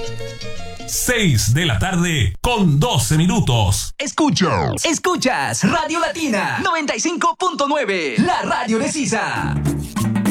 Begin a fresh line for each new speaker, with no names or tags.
6 de la tarde con 12 minutos.
Escuchas Radio Latina 95.9, la radio de Sisa.